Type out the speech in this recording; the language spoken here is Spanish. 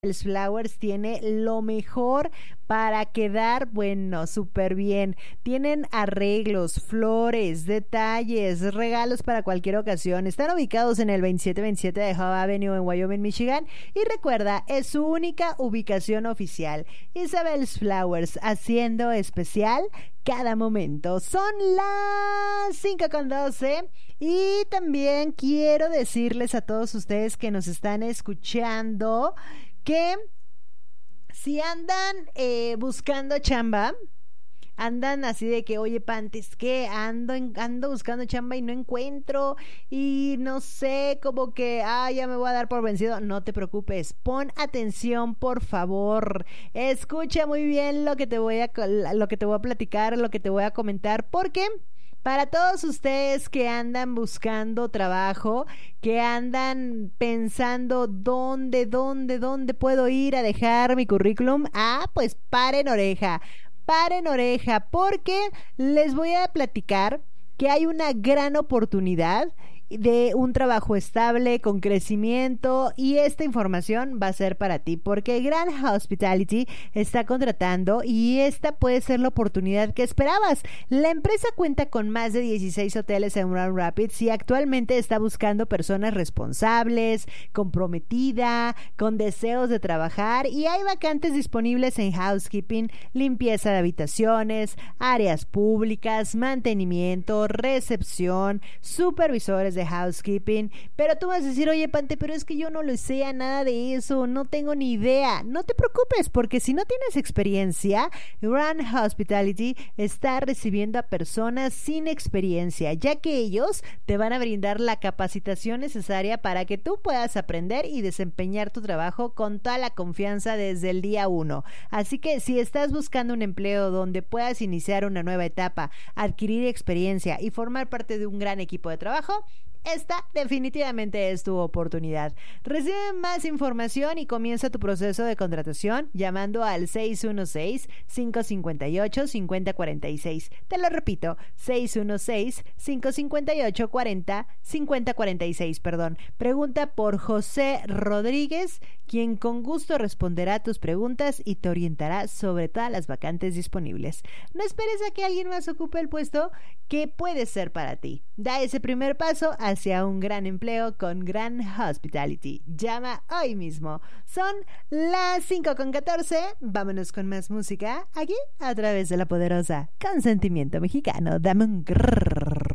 Flowers tiene lo mejor para quedar, bueno, súper bien. Tienen arreglos, flores, detalles, regalos para cualquier ocasión. Están ubicados en el 2727 de Howe Avenue en Wyoming, Michigan. Y recuerda, es su única ubicación oficial. Isabel's Flowers, haciendo especial cada momento. Son las 5:12 y también quiero decirles a todos ustedes que nos están escuchando que si andan buscando chamba, andan así de que, oye, Pantes, que ando buscando chamba y no encuentro y no sé, como que, ya me voy a dar por vencido. No te preocupes, pon atención, por favor. Escucha muy bien lo que te voy a platicar, lo que te voy a comentar, porque para todos ustedes que andan buscando trabajo, que andan pensando dónde puedo ir a dejar mi currículum, pues paren oreja, porque les voy a platicar que hay una gran oportunidad de un trabajo estable, con crecimiento, y esta información va a ser para ti, porque Grand Hospitality está contratando y esta puede ser la oportunidad que esperabas. La empresa cuenta con más de 16 hoteles en Grand Rapids y actualmente está buscando personas responsables, comprometida, con deseos de trabajar, y hay vacantes disponibles en housekeeping, limpieza de habitaciones, áreas públicas, mantenimiento, recepción, supervisores de housekeeping. Pero tú vas a decir, oye, Pante, pero es que yo no lo sé nada de eso, no tengo ni idea. No te preocupes, porque si no tienes experiencia, Grand Hospitality está recibiendo a personas sin experiencia, ya que ellos te van a brindar la capacitación necesaria para que tú puedas aprender y desempeñar tu trabajo con toda la confianza desde el día 1. Así que si estás buscando un empleo donde puedas iniciar una nueva etapa, adquirir experiencia y formar parte de un gran equipo de trabajo, esta definitivamente es tu oportunidad. Recibe más información y comienza tu proceso de contratación llamando al 616-558-5046. Te lo repito, 616-558-5046, perdón. Pregunta por José Rodríguez, quien con gusto responderá a tus preguntas y te orientará sobre todas las vacantes disponibles. No esperes a que alguien más ocupe el puesto que puede ser para ti. Da ese primer paso hacia un gran empleo con Grand Hospitality. Llama hoy mismo. Son las 5:14. Vámonos con más música aquí a través de la poderosa Consentimiento Mexicano. Dame un grrr.